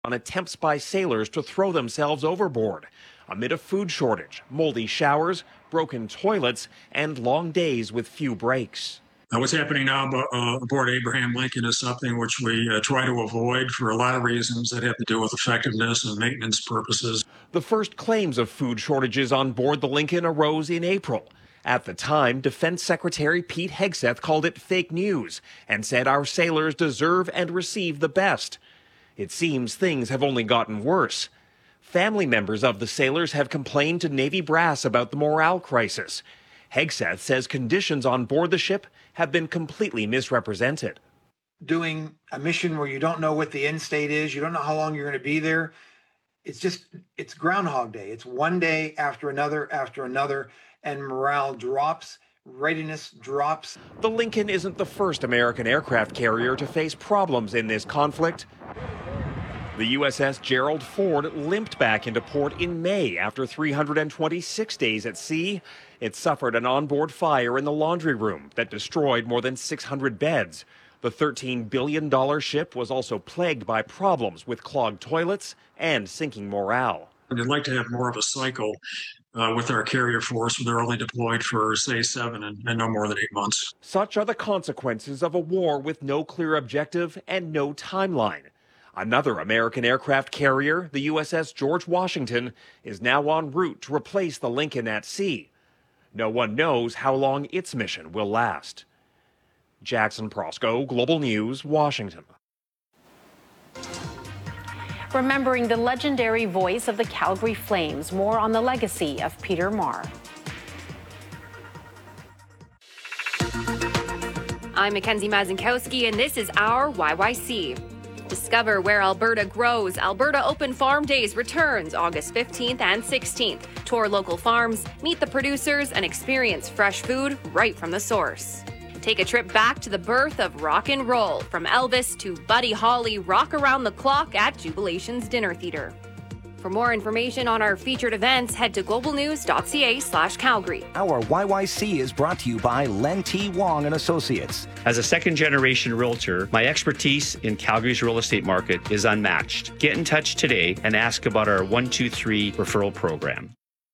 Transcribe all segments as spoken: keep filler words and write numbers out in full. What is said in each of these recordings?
on attempts by sailors to throw themselves overboard amid a food shortage, moldy showers, broken toilets, and long days with few breaks. Uh, what's happening now uh, aboard Abraham Lincoln is something which we uh, try to avoid for a lot of reasons that have to do with effectiveness and maintenance purposes. The first claims of food shortages on board the Lincoln arose in April. At the time, Defense Secretary Pete Hegseth called it fake news and said our sailors deserve and receive the best. It seems things have only gotten worse. Family members of the sailors have complained to Navy brass about the morale crisis. Hegseth says conditions on board the ship have been completely misrepresented. Doing a mission where you don't know what the end state is, you don't know how long you're going to be there, it's just, it's Groundhog Day. It's one day after another after another, and morale drops, readiness drops. The Lincoln isn't the first American aircraft carrier to face problems in this conflict. The U S S Gerald Ford limped back into port in May after three hundred twenty-six days at sea. It suffered an onboard fire in the laundry room that destroyed more than six hundred beds. The thirteen billion dollars ship was also plagued by problems with clogged toilets and sinking morale. I'd like to have more of a cycle uh, with our carrier force where they're only deployed for, say, seven and, and no more than eight months. Such are the consequences of a war with no clear objective and no timeline. Another American aircraft carrier, the U S S George Washington, is now en route to replace the Lincoln at sea. No one knows how long its mission will last. Jackson Prosco, Global News, Washington. Remembering the legendary voice of the Calgary Flames. More on the legacy of Peter Maher. I'm Mackenzie Mazinkowski, and this is our Y Y C. Discover where Alberta grows. Alberta Open Farm Days returns August fifteenth and sixteenth. Tour local farms, meet the producers, and experience fresh food right from the source. Take a trip back to the birth of rock and roll. From Elvis to Buddy Holly, rock around the clock at Jubilation's Dinner Theater. For more information on our featured events, head to globalnews.ca slash Calgary. Our Y Y C is brought to you by Len T. Wong and Associates. As a second-generation realtor, my expertise in Calgary's real estate market is unmatched. Get in touch today and ask about our one two three referral program.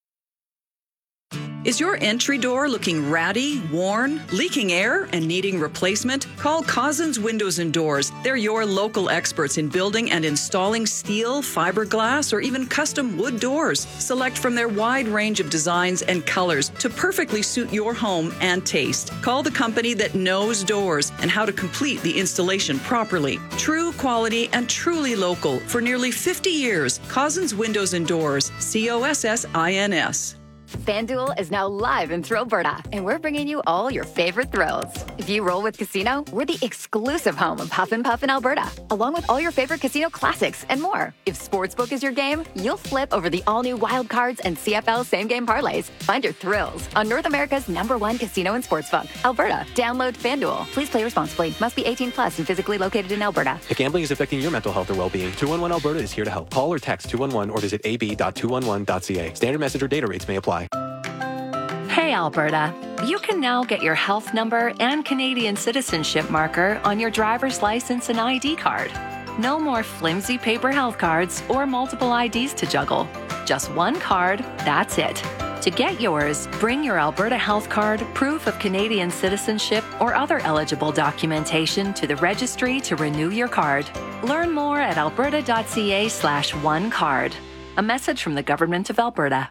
Is your entry door looking ratty, worn, leaking air, and needing replacement? Call Cousins Windows and Doors. They're your local experts in building and installing steel, fiberglass, or even custom wood doors. Select from their wide range of designs and colors to perfectly suit your home and taste. Call the company that knows doors and how to complete the installation properly. True quality and truly local for nearly fifty years. Cousins Windows and Doors. C O S S I N S. FanDuel is now live in Thrillberta, and we're bringing you all your favorite thrills. If you roll with Casino, we're the exclusive home of Huff and Puff in Alberta, along with all your favorite casino classics and more. If Sportsbook is your game, you'll flip over the all-new Wild Cards and C F L same-game parlays. Find your thrills on North America's number one casino and sportsbook, Alberta. Download FanDuel. Please play responsibly. Must be eighteen plus and physically located in Alberta. If gambling is affecting your mental health or well-being, two one one Alberta is here to help. Call or text two one one or visit a b dot two one one dot c a. Standard message or data rates may apply. Hey Alberta, you can now get your health number and Canadian citizenship marker on your driver's license and I D card. No more flimsy paper health cards or multiple I Ds to juggle. Just one card, that's it. To get yours, bring your Alberta health card, proof of Canadian citizenship, or other eligible documentation to the registry to renew your card. Learn more at alberta.ca slash one card. A message from the Government of Alberta.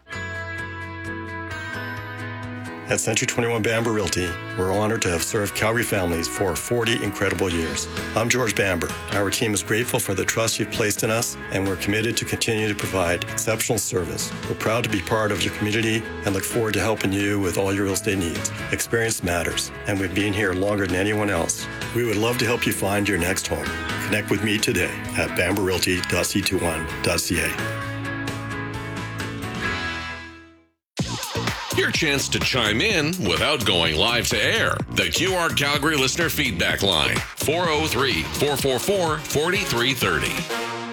At Century twenty-one Bamber Realty, we're honored to have served Calgary families for forty incredible years. I'm George Bamber. Our team is grateful for the trust you've placed in us, and we're committed to continue to provide exceptional service. We're proud to be part of your community and look forward to helping you with all your real estate needs. Experience matters, and we've been here longer than anyone else. We would love to help you find your next home. Connect with me today at bamber realty dot c twenty-one dot c a. Your chance to chime in without going live to air. The Q R Calgary Listener Feedback Line, four oh three, four four four, four three three oh.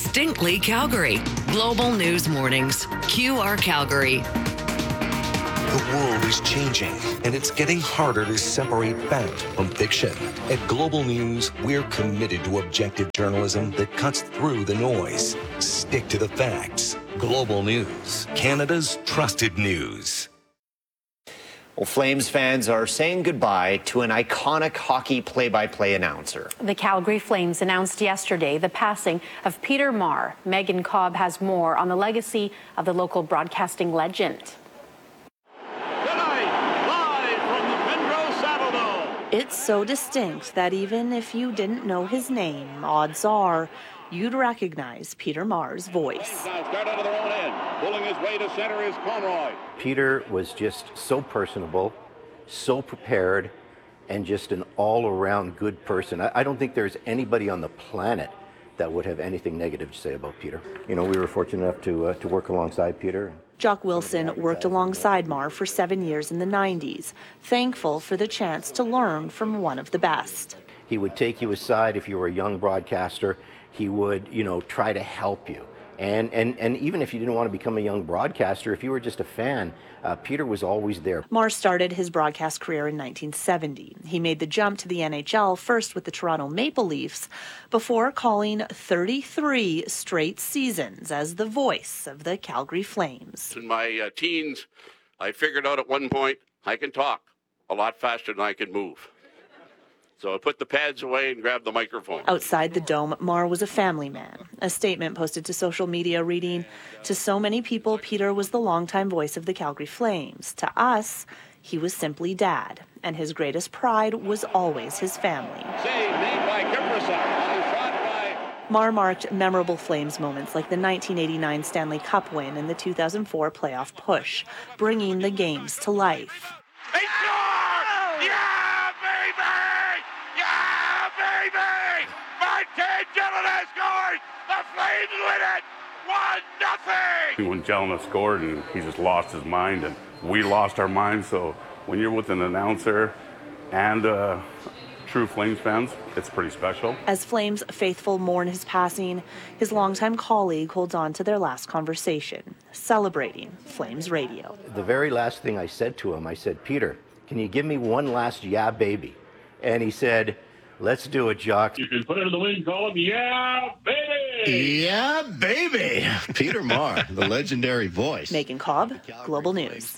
Distinctly Calgary. Global News Mornings. Q R Calgary. The world is changing, and it's getting harder to separate fact from fiction. At Global News, we're committed to objective journalism that cuts through the noise. Stick to the facts. Global News, Canada's trusted news. Well, Flames fans are saying goodbye to an iconic hockey play-by-play announcer. The Calgary Flames announced yesterday the passing of Peter Maher. Megan Cobb has more on the legacy of the local broadcasting legend. It's so distinct that even if you didn't know his name, odds are you'd recognize Peter Maher's voice. Now start out of their own end. Pulling his way to center is Conroy. Peter was just so personable, so prepared, and just an all-around good person. I, I don't think there's anybody on the planet that would have anything negative to say about Peter. You know, we were fortunate enough to uh, to work alongside Peter. Jock Wilson worked alongside Maher for seven years in the nineties, thankful for the chance to learn from one of the best. He would take you aside if you were a young broadcaster. He would, you know, try to help you. And, and, and even if you didn't want to become a young broadcaster, if you were just a fan, uh, Peter was always there. Maher started his broadcast career in nineteen seventy. He made the jump to the N H L, first with the Toronto Maple Leafs, before calling thirty-three straight seasons as the voice of the Calgary Flames. In my uh, teens, I figured out at one point I can talk a lot faster than I can move. So I put the pads away and grabbed the microphone. Outside the Dome, Maher was a family man. A statement posted to social media reading, "To so many people, Peter was the longtime voice of the Calgary Flames. To us, he was simply Dad, and his greatest pride was always his family." Save made by Kiprusak on a shot by... Maher marked memorable Flames moments like the nineteen eighty-nine Stanley Cup win and the two thousand four playoff push, bringing the games to life. They score! Yeah, baby! Yeah, baby! Martin Jelena scores! The Flames win it! One nothing! When Jelena scored, and he just lost his mind, and we lost our minds. So when you're with an announcer and uh, true Flames fans, it's pretty special. As Flames faithful mourn his passing, his longtime colleague holds on to their last conversation, celebrating Flames radio. The very last thing I said to him, I said, "Peter, can you give me one last yeah, baby?" And he said, "Let's do it, Jock." You can put it in the wind, call him, yeah, baby! Yeah, baby! Peter Maher, the legendary voice. Megan Cobb, Global News.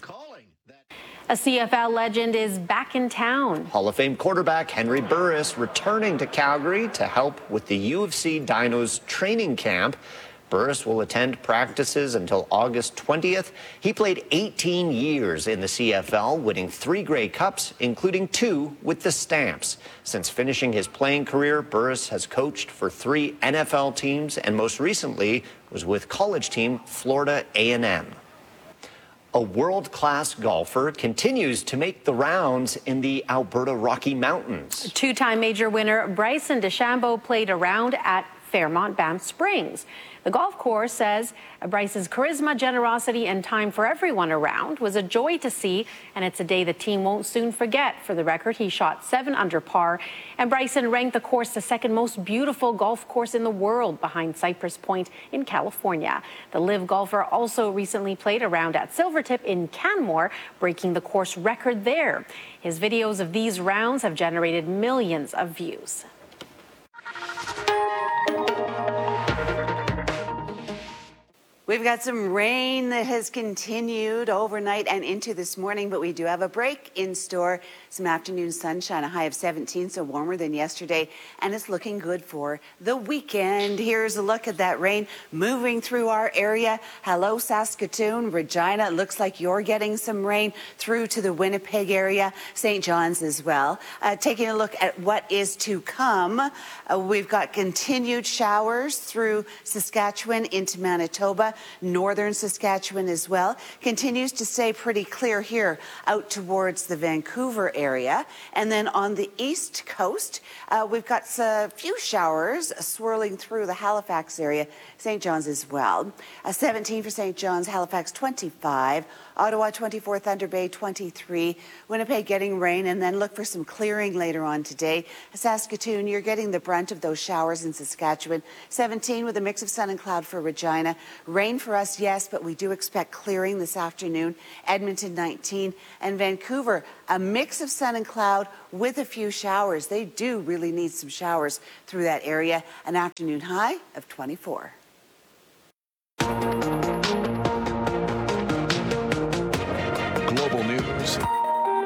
A C F L legend is back in town. Hall of Fame quarterback Henry Burris returning to Calgary to help with the U of C Dinos training camp. Burris will attend practices until August twentieth. He played eighteen years in the C F L, winning three Grey Cups, including two with the Stamps. Since finishing his playing career, Burris has coached for three N F L teams and most recently was with college team Florida A and M. A world-class golfer continues to make the rounds in the Alberta Rocky Mountains. Two-time major winner Bryson DeChambeau played a round at Fairmont Banff Springs. The golf course says Bryce's charisma, generosity, and time for everyone around was a joy to see, and it's a day the team won't soon forget. For the record, he shot seven under par, and Bryson ranked the course the second most beautiful golf course in the world behind Cypress Point in California. The live golfer also recently played a round at Silvertip in Canmore, breaking the course record there. His videos of these rounds have generated millions of views. We've got some rain that has continued overnight and into this morning, but we do have a break in store. Some afternoon sunshine, a high of seventeen, so warmer than yesterday, and it's looking good for the weekend. Here's a look at that rain moving through our area. Hello, Saskatoon, Regina. It looks like you're getting some rain through to the Winnipeg area, Saint John's as well. Uh, taking a look at what is to come, uh, we've got continued showers through Saskatchewan into Manitoba. Northern Saskatchewan as well. Continues to stay pretty clear here out towards the Vancouver area. And then on the east coast, uh, we've got a few showers swirling through the Halifax area, Saint John's as well. Uh, seventeen for Saint John's, Halifax twenty-five. Ottawa twenty-four, Thunder Bay twenty-three, Winnipeg getting rain, and then look for some clearing later on today. Saskatoon, you're getting the brunt of those showers in Saskatchewan. seventeen with a mix of sun and cloud for Regina. Rain for us, yes, but we do expect clearing this afternoon. Edmonton nineteen, and Vancouver, a mix of sun and cloud with a few showers. They do really need some showers through that area. An afternoon high of twenty-four.